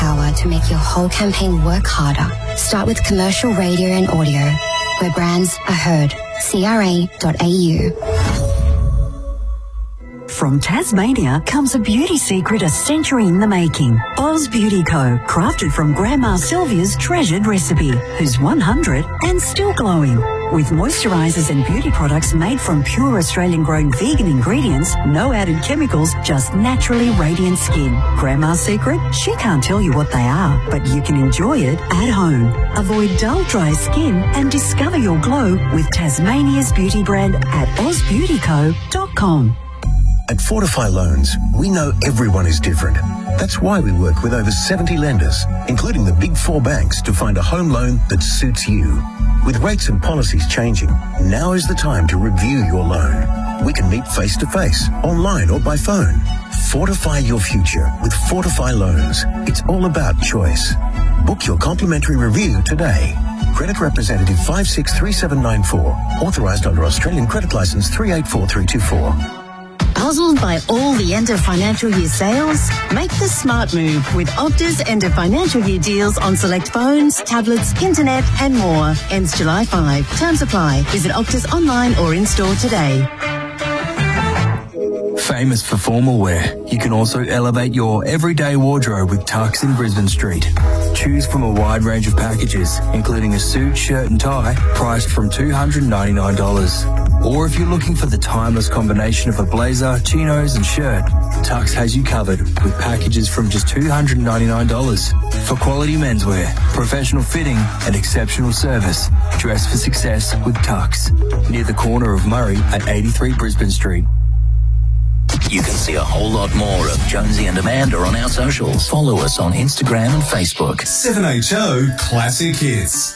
power to make your whole campaign work harder. Start with commercial radio and audio, where brands are heard. CRA.au. From Tasmania comes a beauty secret a century in the making. Oz Beauty Co. Crafted from Grandma Sylvia's treasured recipe, who's 100 and still glowing. With moisturisers and beauty products made from pure Australian-grown vegan ingredients, no added chemicals, just naturally radiant skin. Grandma's secret? She can't tell you what they are, but you can enjoy it at home. Avoid dull, dry skin and discover your glow with Tasmania's beauty brand at ozbeautyco.com. At Fortify Loans, we know everyone is different. That's why we work with over 70 lenders, including the Big Four banks, to find a home loan that suits you. With rates and policies changing, now is the time to review your loan. We can meet face-to-face, online or by phone. Fortify your future with Fortify Loans. It's all about choice. Book your complimentary review today. Credit representative 563794. Authorised under Australian Credit Licence 384324. Puzzled by all the end of financial year sales? Make the smart move with Opta's end of financial year deals on select phones, tablets, internet and more. Ends July 5. Terms apply. Visit Opta's online or in-store today. Famous for formal wear, you can also elevate your everyday wardrobe with Tux in Brisbane Street. Choose from a wide range of packages, including a suit, shirt and tie, priced from $299. Or if you're looking for the timeless combination of a blazer, chinos and shirt, Tux has you covered with packages from just $299. For quality menswear, professional fitting and exceptional service, dress for success with Tux. Near the corner of Murray at 83 Brisbane Street. You can see a whole lot more of Jonesy and Amanda on our socials. Follow us on Instagram and Facebook. 7HO Classic Hits.